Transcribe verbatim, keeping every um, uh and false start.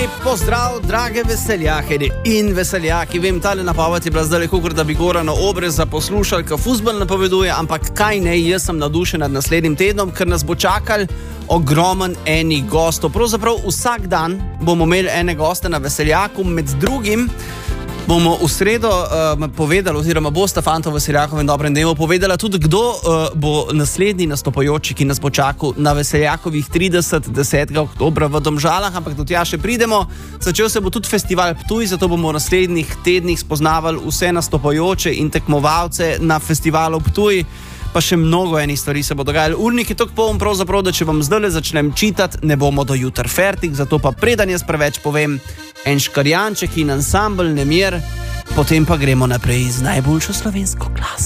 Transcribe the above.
Lep pozdrav, drage veseljake in veseljaki. Vem, tale napoved je bila zdaj kakor, da bi Gorana Obreza poslušali, ka fuzbal napoveduje, ampak kaj ne, jaz sem navdušen nad naslednjim tednom, ker nas bo čakal ogromen eni gostov. Pravzaprav vsak dan bomo imeli ene goste na veseljaku, med drugim bomo v sredo uh, povedali, oziroma bosta fanta v Veseljakovem dobrem dnevu povedala tudi, kdo uh, bo naslednji nastopajoči, ki nas bo čakal na Veseljakovih trideset, desetega oktobra v Domžalah, ampak do tja še pridemo. Začel se bo tudi festival Ptuj, zato bomo v naslednjih tednih spoznavali vse nastopajoče in tekmovalce na festivalu Ptuj, pa še mnogo enih stvari se bo dogajalo. Urnik je tako poln, pravzaprav, da če vam zdaj začnem čitati, ne bomo do jutra fertik, zato pa preden jaz preveč povem, en škarjanček in ansambl Nemir, potem pa gremo naprej z najboljšo slovensko glasbo.